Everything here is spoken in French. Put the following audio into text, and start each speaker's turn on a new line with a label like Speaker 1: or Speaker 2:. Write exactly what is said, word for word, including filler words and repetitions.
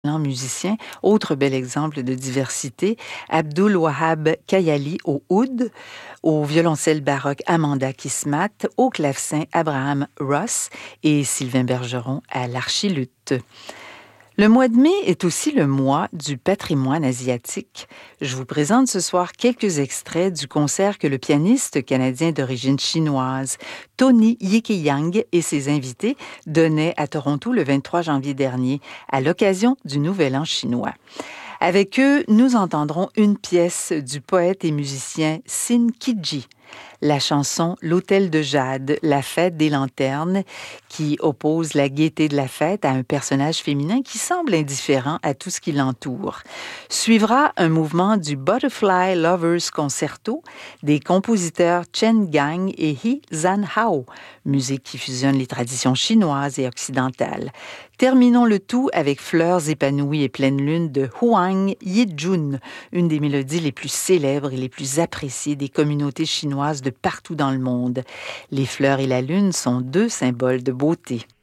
Speaker 1: Musicien, autre bel exemple de diversité, Abdul Wahab Kayali au oud, au violoncelle baroque Amanda Kismat, au clavecin Abraham Ross et Sylvain Bergeron à l'archiluth. Le mois de mai est aussi le mois du patrimoine asiatique. Je vous présente ce soir quelques extraits du concert que le pianiste canadien d'origine chinoise Tony Yikiyang et ses invités donnaient à Toronto le vingt-trois janvier dernier à l'occasion du Nouvel An chinois. Avec eux, nous entendrons une pièce du poète et musicien Sin Kiji, la chanson L'Hôtel de Jade, la fête des lanternes, qui oppose la gaieté de la fête à un personnage féminin qui semble indifférent à tout ce qui l'entoure. Suivra un mouvement du Butterfly Lovers Concerto des compositeurs Chen Gang et He Zhanhao, musique qui fusionne les traditions chinoises et occidentales. Terminons le tout avec Fleurs épanouies et pleine lune de Huang Yijun, une des mélodies les plus célèbres et les plus appréciées des communautés chinoises de partout dans le monde. Les fleurs et la lune sont deux symboles de beauté.